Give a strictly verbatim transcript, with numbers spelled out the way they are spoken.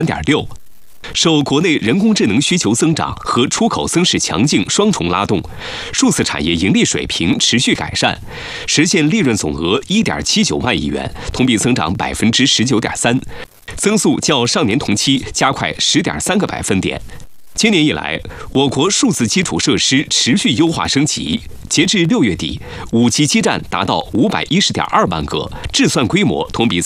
点六。受国内人工智能需求增长和出口增势强劲双重拉动，数字产业盈利水平持续改善，实现利润总额一点七九万亿元，同比增长百分之十九点三，增速较上年同期加快十点三个百分点。今年以来，我国数字基础设施持续优化升级，截至六月底，五 G 基站达到五百一十点二万个，治算规模同比